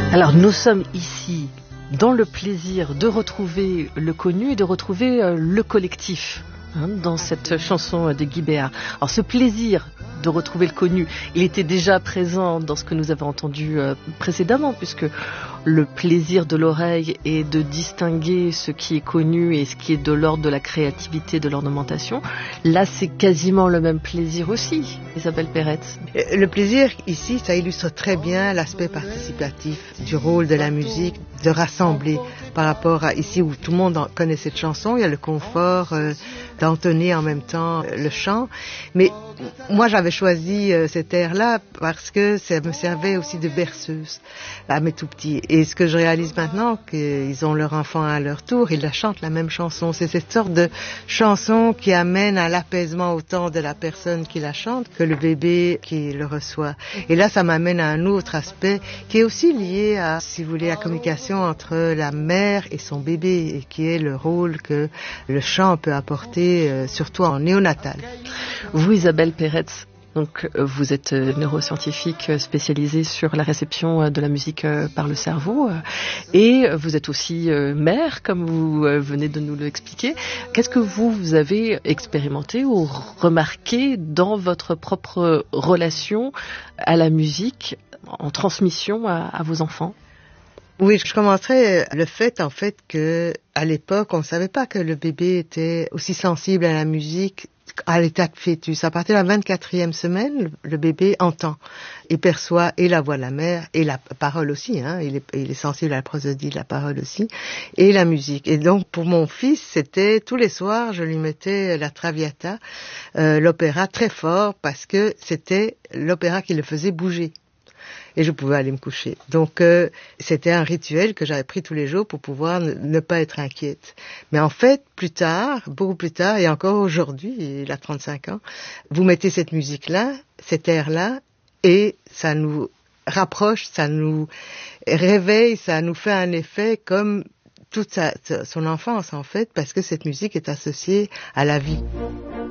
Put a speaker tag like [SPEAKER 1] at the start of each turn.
[SPEAKER 1] Alors nous sommes ici dans le plaisir de retrouver le connu et de retrouver le collectif dans cette chanson de Guy Béart. Alors ce plaisir de retrouver le connu, il était déjà présent dans ce que nous avons entendu précédemment, puisque le plaisir de l'oreille est de distinguer ce qui est connu et ce qui est de l'ordre de la créativité, de l'ornementation. Là, c'est quasiment le même plaisir aussi, Isabelle Peretz.
[SPEAKER 2] Le plaisir, ici, ça illustre très bien l'aspect participatif du rôle de la musique, de rassembler par rapport à ici où tout le monde connaît cette chanson. Il y a le confort d'entonner en même temps le chant. Mais moi, j'avais choisi cet air-là parce que ça me servait aussi de berceuse à mes tout petits. Et ce que je réalise maintenant, qu'ils ont leur enfant à leur tour, ils la chantent la même chanson. C'est cette sorte de chanson qui amène à l'apaisement autant de la personne qui la chante que le bébé qui le reçoit. Et là, ça m'amène à un autre aspect qui est aussi lié à, si vous voulez, la communication entre la mère et son bébé, et qui est le rôle que le chant peut apporter, surtout en néonatal.
[SPEAKER 1] Vous, Isabelle Peretz, donc vous êtes neuroscientifique spécialisée sur la réception de la musique par le cerveau, et vous êtes aussi mère, comme vous venez de nous l'expliquer. Qu'est-ce que vous avez expérimenté ou remarqué dans votre propre relation à la musique en transmission à vos enfants ?
[SPEAKER 2] Oui, je commencerai le fait, en fait, que à l'époque, on ne savait pas que le bébé était aussi sensible à la musique à l'état de fœtus. À partir de la 24e semaine, le bébé entend et perçoit et la voix de la mère et la parole aussi. Il est sensible à la prosodie de la parole aussi et la musique. Et donc, pour mon fils, c'était tous les soirs, je lui mettais la Traviata, l'opéra très fort parce que c'était l'opéra qui le faisait bouger. Et je pouvais aller me coucher. Donc, c'était un rituel que j'avais pris tous les jours pour pouvoir ne pas être inquiète. Mais en fait, plus tard, beaucoup plus tard, et encore aujourd'hui, il a 35 ans, vous mettez cette musique-là, cet air-là, et ça nous rapproche, ça nous réveille, ça nous fait un effet comme toute son enfance, en fait, parce que cette musique est associée à la vie.